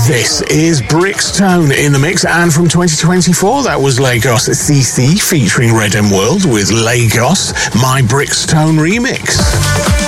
This is Brixtone in the mix, and from 2024, that was Lagos CC featuring Red M World with Lagos, my Brixtone remix.